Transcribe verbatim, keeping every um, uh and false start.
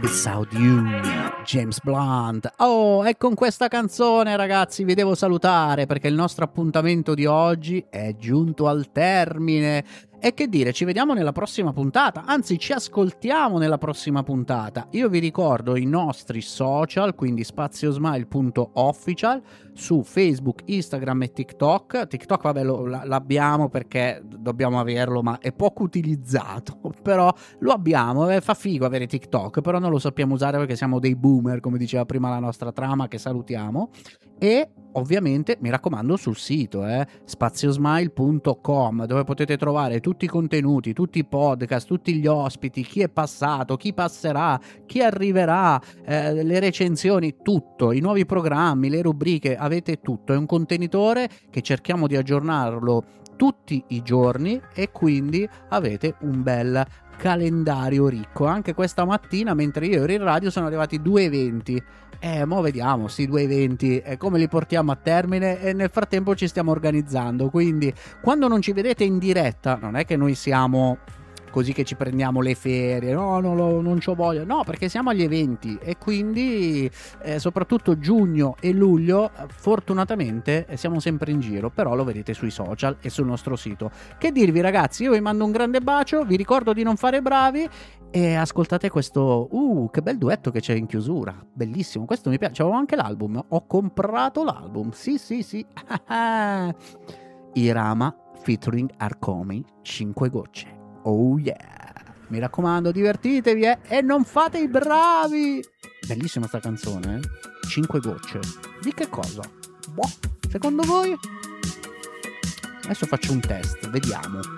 Without You, James Blunt. Oh, e con questa canzone, ragazzi, vi devo salutare perché il nostro appuntamento di oggi è giunto al termine. E che dire, ci vediamo nella prossima puntata, anzi ci ascoltiamo nella prossima puntata. Io vi ricordo i nostri social, quindi spaziosmile punto official su Facebook, Instagram e TikTok. TikTok vabbè lo, l'abbiamo perché dobbiamo averlo, ma è poco utilizzato, però lo abbiamo, eh, fa figo avere TikTok, però non lo sappiamo usare perché siamo dei boomer, come diceva prima la nostra trama, che salutiamo. E ovviamente mi raccomando sul sito eh, spaziosmile punto com, dove potete trovare tutti i contenuti, tutti i podcast, tutti gli ospiti, chi è passato, chi passerà, chi arriverà, eh, le recensioni, tutto, i nuovi programmi, le rubriche, avete tutto. È un contenitore che cerchiamo di aggiornarlo tutti i giorni e quindi avete un bel calendario ricco. Anche questa mattina mentre io ero in radio sono arrivati due eventi. Eh, mo vediamo, sti due eventi, eh, come li portiamo a termine, e nel frattempo ci stiamo organizzando, quindi quando non ci vedete in diretta non è che noi siamo così che ci prendiamo le ferie, no, no, no non c'ho voglia, no, perché siamo agli eventi e quindi eh, soprattutto giugno e luglio fortunatamente siamo sempre in giro, però lo vedete sui social e sul nostro sito. Che dirvi, ragazzi, io vi mando un grande bacio, vi ricordo di non fare bravi e ascoltate questo, uh, che bel duetto che c'è in chiusura, bellissimo, questo mi piace, c'avevo anche l'album, ho comprato l'album, sì sì sì, Irama featuring Arcomi, cinque gocce, oh yeah, mi raccomando divertitevi eh? E non fate i bravi, bellissima sta canzone, eh? cinque gocce, di che cosa? Boh, secondo voi? Adesso faccio un test, vediamo.